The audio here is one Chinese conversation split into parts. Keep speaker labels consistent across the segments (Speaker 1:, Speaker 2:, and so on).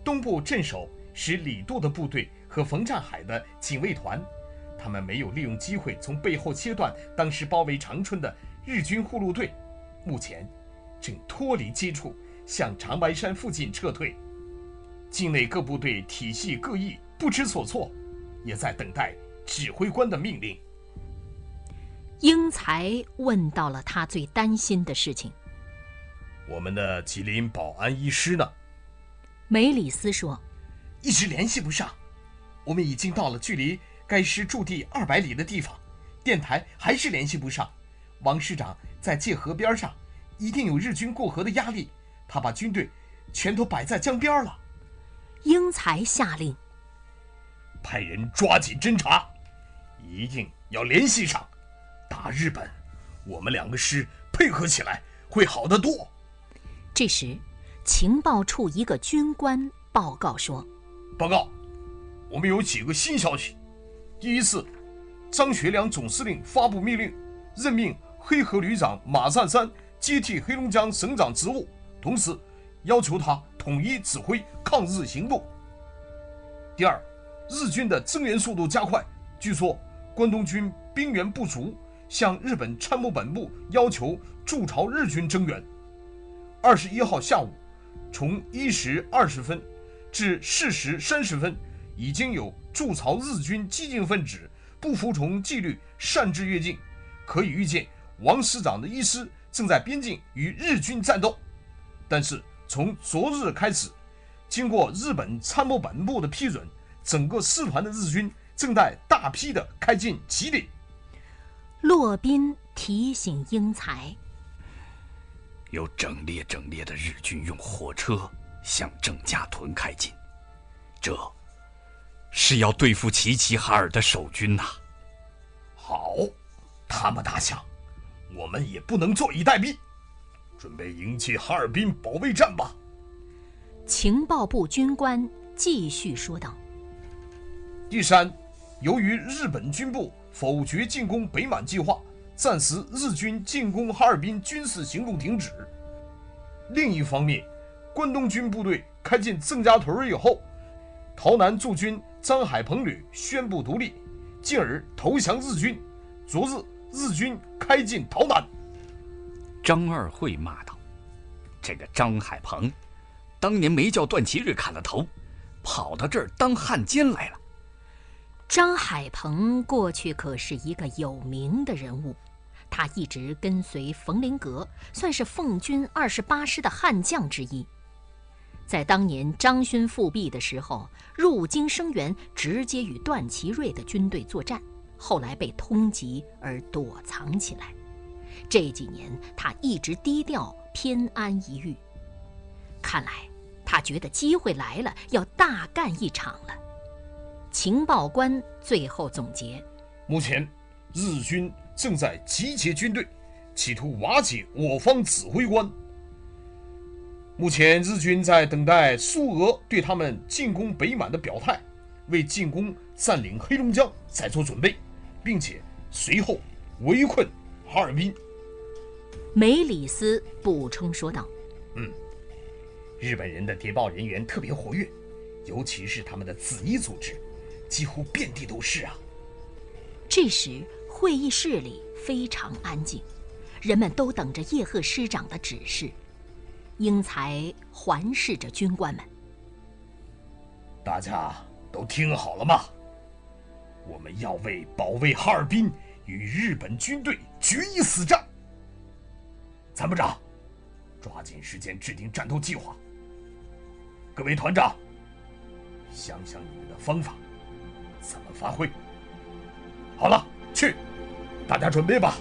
Speaker 1: 东部镇守是李杜的部队和冯占海的警卫团，他们没有利用机会从背后切断当时包围长春的日军护路队，目前正脱离接触，向长白山附近撤退。境内各部队体系各异，不知所措，也在等待指挥官的命令。
Speaker 2: 英才问到了他最担心的事情。
Speaker 1: 我们的吉林保安一师呢？
Speaker 2: 梅里斯说，
Speaker 1: 一直联系不上，我们已经到了距离该师驻地200里的地方，电台还是联系不上。王师长在界河边上，一定有日军过河的压力，他把军队全都摆在江边了。
Speaker 2: 英才下令
Speaker 1: 派人抓紧侦查，一定要联系上。打日本，我们2个师配合起来会好得多。
Speaker 2: 这时情报处一个军官报告说，
Speaker 1: 报告，我们有几个新消息。第一次，张学良总司令发布命令，任命黑河旅长马占山接替黑龙江省长职务，同时要求他统一指挥抗日行动。第二，日军的增援速度加快，据说关东军兵源不足，向日本参谋本部要求驻朝日军增援。21号下午，从1时20分至4时30分，已经有驻朝日军激进分子不服从纪律擅自越境，可以预见王师长的一师正在边境与日军战斗。但是从昨日开始，经过日本参谋本部的批准，整个师团的日军正在大批的开进吉林。
Speaker 2: 骆宾提醒英才，
Speaker 3: 有整列的日军用火车向郑家屯开进，这是要对付齐齐哈尔的守军呐。
Speaker 1: 好，他们打响，我们也不能坐以待毙，准备迎接哈尔滨保卫战吧。
Speaker 2: 情报部军官继续说道。
Speaker 1: 第三，由于日本军部否决进攻北满计划，暂时日军进攻哈尔滨军事行动停止。另一方面，关东军部队开进郑家屯以后，洮南驻军张海鹏旅宣布独立，进而投降日军。昨日日军开进洮南。
Speaker 3: 张二会骂道：“这个张海鹏，当年没叫段祺瑞砍了头，跑到这儿当汉奸来了。”
Speaker 2: 张海鹏过去可是一个有名的人物，他一直跟随冯麟阁，算是奉军28师的悍将之一。在当年张勋复辟的时候，入京声援，直接与段祺瑞的军队作战，后来被通缉而躲藏起来。这几年他一直低调，偏安一隅。看来他觉得机会来了，要大干一场了。情报官最后总结，
Speaker 1: 目前日军正在集结军队，企图瓦解我方指挥官。目前日军在等待苏俄对他们进攻北满的表态，为进攻占领黑龙江在做准备，并且随后围困哈尔滨。
Speaker 2: 梅里斯补充说道，
Speaker 1: 日本人的谍报人员特别活跃，尤其是他们的紫衣组织，几乎遍地都是啊。
Speaker 2: 这时会议室里非常安静，人们都等着叶赫师长的指示。英才环视着军官们，
Speaker 1: 大家都听好了吗？我们要为保卫哈尔滨与日本军队决一死战。参谋长，抓紧时间制定战斗计划。各位团长，想想你们的方法怎么发挥。好了，去，大家准备吧。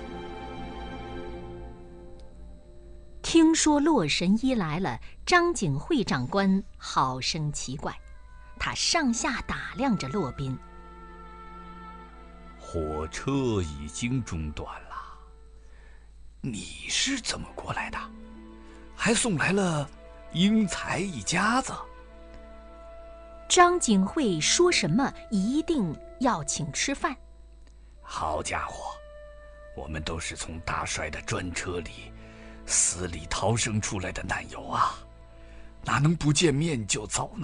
Speaker 2: 听说洛神医来了，张景惠长官好生奇怪，他上下打量着骆宾。
Speaker 3: 火车已经中断了，你是怎么过来的？还送来了英才一家子。
Speaker 2: 张景惠说什么一定要请吃饭。
Speaker 3: 好家伙，我们都是从大帅的专车里死里逃生出来的难友啊，哪能不见面就走呢？